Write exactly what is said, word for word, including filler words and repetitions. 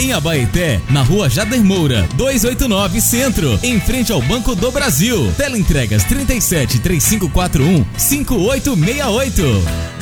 Em Abaeté, na rua Jader Moura, duzentos e oitenta e nove Centro, em frente ao Banco do Brasil. Teleentregas trinta e sete, três cinco quatro um, cinco oito seis oito.